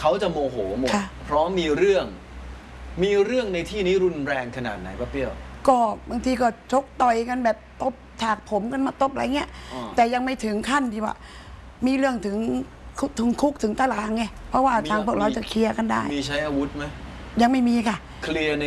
เขาจะโมโหหมดเพราะมีเรื่องในที่นี้รุนแรงขนาดไหนป้าเปรี้ยวก็บางทีก็ชกต่อยกันแบบตบถากผมกันมาตบอะไรเงี้ยแต่ยังไม่ถึงขั้นที่ว่ามีเรื่องถึงคุกถึงตารางไงเพราะว่าทางพวกเราจะเคลียร์กันได้มีใช้อาวุธไหมยังไม่มีค่ะเคลียร์